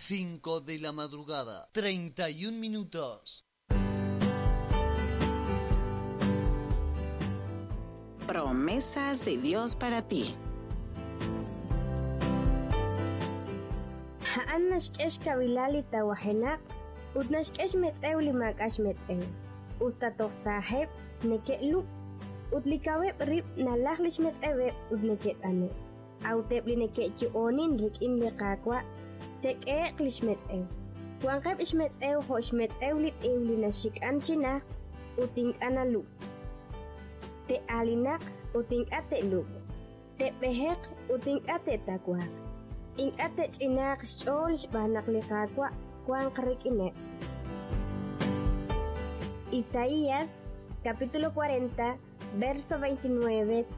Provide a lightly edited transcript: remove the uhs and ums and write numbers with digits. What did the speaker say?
5 de la madrugada, 31 minutos. Promesas de Dios para ti. Ha'annashk'esh kabilali tawahenaq, utnashk'esh metz'ew limak'ash metz'ew. Ustatoq saheb neke'lu, utlikaweb rib nalajlish metz'eweb utneke't'ane. Awteb lineke'chu'onin rik'in liqakwa, tek'eq lish metz'ew. Wanqeb ish metz'ew ho'sh metz'ew lit'ew linashik'an chinaq, utink'analu. Te'alinaq utink'ate'lu. Te'bejeq utink'ate'takwaq. Ink'ate ch'inaq xch'ol xb'anaq liqakwa wanqrik'ine. Isaías, capítulo 40, verso 29